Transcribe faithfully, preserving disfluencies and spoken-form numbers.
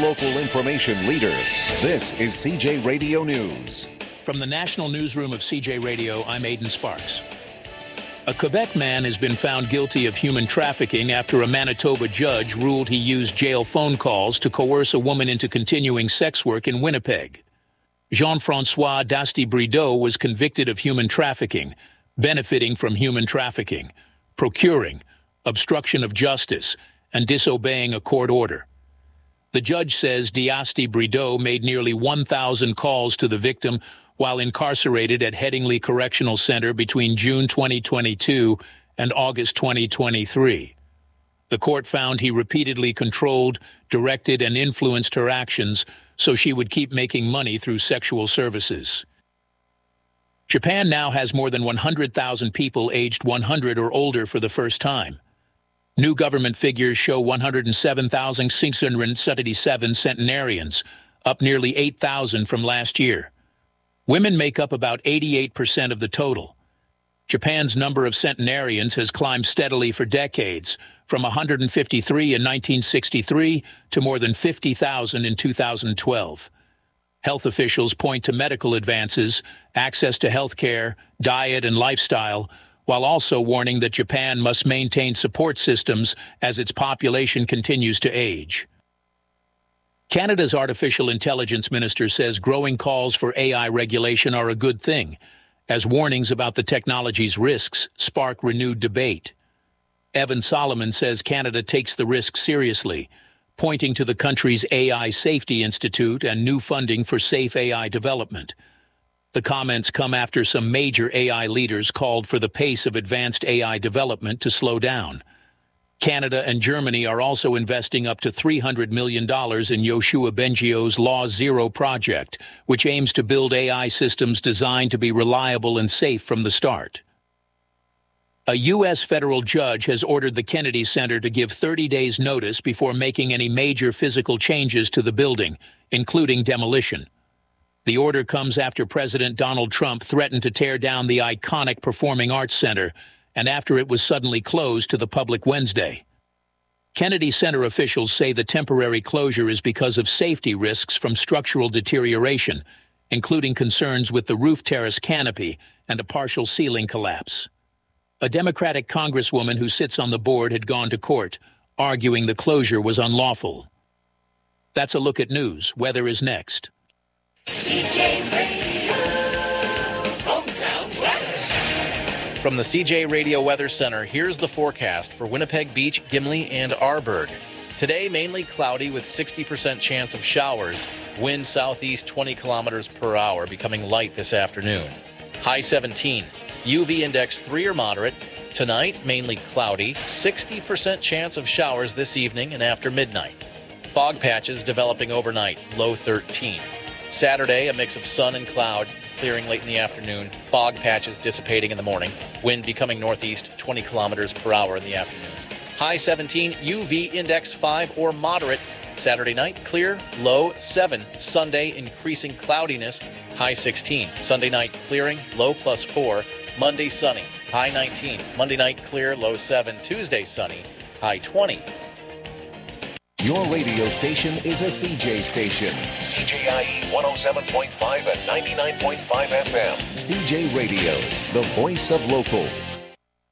local information leader. This is C J Radio News. From the National Newsroom of C J Radio, I'm Aidan Sparks. A Quebec man has been found guilty of human trafficking after a Manitoba judge ruled he used jail phone calls to coerce a woman into continuing sex work in Winnipeg. Jean-François Dasti-Brideau was convicted of human trafficking, benefiting from human trafficking, procuring, obstruction of justice, and disobeying a court order. The judge says Dasti-Brideau made nearly one thousand calls to the victim while incarcerated at Headingley Correctional Center between June twenty twenty-two and August twenty twenty-three. The court found he repeatedly controlled, directed, and influenced her actions so she would keep making money through sexual services. Japan now has more than one hundred thousand people aged one hundred or older for the first time. New government figures show one hundred seven thousand six hundred seventy-seven centenarians, up nearly eight thousand from last year. Women make up about eighty-eight percent of the total. Japan's number of centenarians has climbed steadily for decades, from one hundred fifty-three in nineteen sixty-three to more than fifty thousand in two thousand twelve. Health officials point to medical advances, access to health care, diet, and lifestyle, while also warning that Japan must maintain support systems as its population continues to age. Canada's artificial intelligence minister says growing calls for A I regulation are a good thing, as warnings about the technology's risks spark renewed debate. Evan Solomon says Canada takes the risk seriously, pointing to the country's A I Safety Institute and new funding for safe A I development. The comments come after some major A I leaders called for the pace of advanced A I development to slow down. Canada and Germany are also investing up to three hundred million dollars in Yoshua Bengio's Law Zero project, which aims to build A I systems designed to be reliable and safe from the start. A U S federal judge has ordered the Kennedy Center to give thirty days notice before making any major physical changes to the building, including demolition. The order comes after President Donald Trump threatened to tear down the iconic Performing Arts Center, and after it was suddenly closed to the public Wednesday. Kennedy Center officials say the temporary closure is because of safety risks from structural deterioration, including concerns with the roof terrace canopy and a partial ceiling collapse. A Democratic congresswoman who sits on the board had gone to court, arguing the closure was unlawful. That's a look at news. Weather is next. C J Radio, hometown weather. From the C J Radio Weather Center, here's the forecast for Winnipeg Beach, Gimli, and Arborg. Today, mainly cloudy with sixty percent chance of showers. Wind southeast twenty kilometers per hour, becoming light this afternoon. High seventeen. U V index three or moderate. Tonight, mainly cloudy, sixty percent chance of showers this evening and after midnight. Fog patches developing overnight, low thirteen. Saturday, a mix of sun and cloud, clearing late in the afternoon. Fog patches dissipating in the morning. Wind becoming northeast, twenty kilometers per hour in the afternoon. High seventeen, U V index five or moderate. Saturday night, clear, low seven. Sunday, increasing cloudiness, high sixteen. Sunday night, clearing, low plus four. Monday, sunny, high nineteen. Monday night, clear, low seven. Tuesday, sunny, high twenty. Your radio station is a C J station. C J I E one oh seven point five and ninety-nine point five F M. C J Radio, the voice of local.